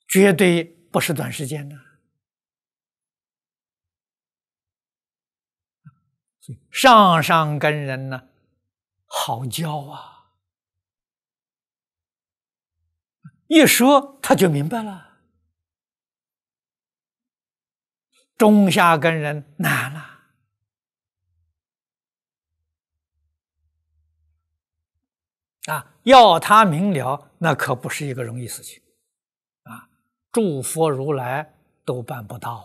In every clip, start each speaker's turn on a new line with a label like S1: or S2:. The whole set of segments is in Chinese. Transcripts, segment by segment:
S1: 绝对不是短时间的。上上根人呢，好教啊，一说他就明白了。中下根人难了。要他明了，那可不是一个容易事情啊！诸佛如来都办不到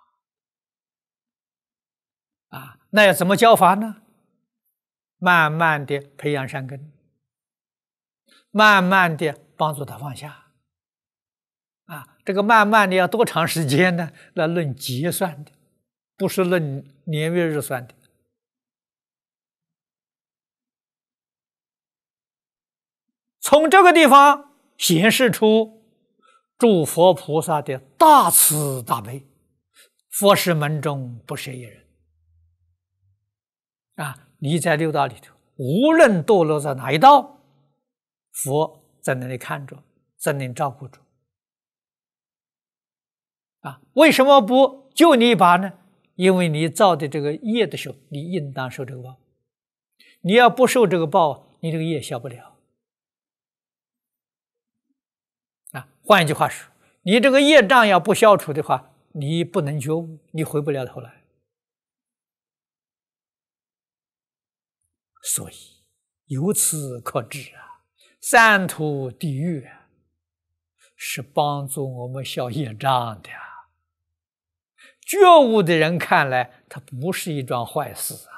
S1: 那要怎么教法呢？慢慢的培养善根，慢慢的帮助他放下这个慢慢的要多长时间呢？那论劫算的，不是论年月日算的。从这个地方显示出诸佛菩萨的大慈大悲，佛事门中不舍一人你在六道里头，无论堕落在哪一道，佛在那里看着，在那里照顾着为什么不救你一把呢？因为你造的这个业的时候，你应当受这个报。你要不受这个报，你这个业消不了换一句话说，你这个业障要不消除的话，你不能觉悟，你回不了头来。所以由此可知三途地狱是帮助我们消业障的觉悟的人看来，它不是一桩坏事